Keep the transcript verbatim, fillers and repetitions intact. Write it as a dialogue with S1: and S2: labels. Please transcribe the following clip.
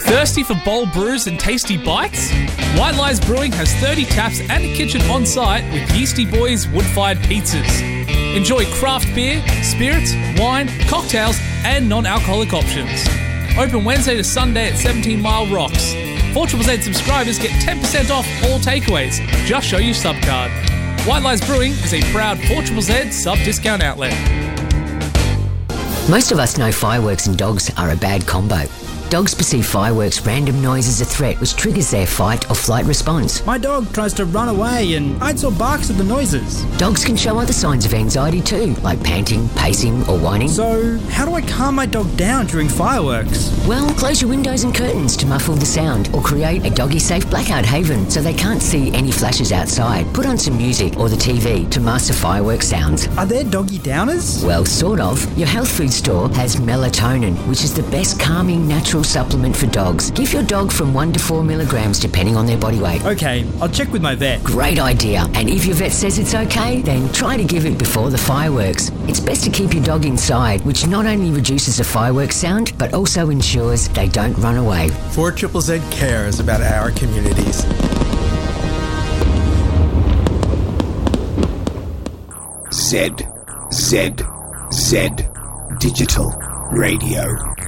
S1: Thirsty for bold brews and tasty bites? White Lies Brewing has thirty taps and a kitchen on site with Yeasty Boys wood-fired pizzas. Enjoy craft beer, spirits, wine, cocktails and non-alcoholic options. Open Wednesday to Sunday at seventeen Mile Rocks. four Z Z Z subscribers get ten percent off all takeaways. Just show your sub card. White Lies Brewing is a proud four Z Z Z sub-discount outlet.
S2: Most of us know fireworks and dogs are a bad combo. Dogs perceive fireworks' random noise as a threat, which triggers their fight or flight response.
S3: My dog tries to run away and hides or barks at the noises.
S2: Dogs can show other signs of anxiety too, like panting, pacing or whining.
S3: So, how do I calm my dog down during fireworks?
S2: Well, close your windows and curtains to muffle the sound, or create a doggy-safe blackout haven so they can't see any flashes outside. Put on some music or the T V to master firework sounds.
S3: Are there doggy downers?
S2: Well, sort of. Your health food store has melatonin, which is the best calming natural supplement for dogs. Give your dog from one to four milligrams depending on their body weight.
S3: Okay, I'll check with my vet.
S2: Great idea. And if your vet says it's okay, then try to give it before the fireworks. It's best to keep your dog inside, which not only reduces the fireworks sound, but also ensures they don't run away.
S4: four Z Z cares about our communities.
S5: Z, Z, Z, Digital Radio.